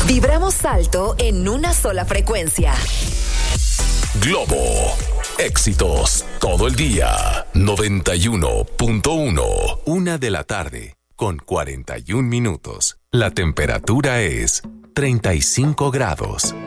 Vibramos alto en una sola frecuencia. Globo. Éxitos todo el día. 91.1. 1:00 con 41 minutos. La temperatura es 35 grados.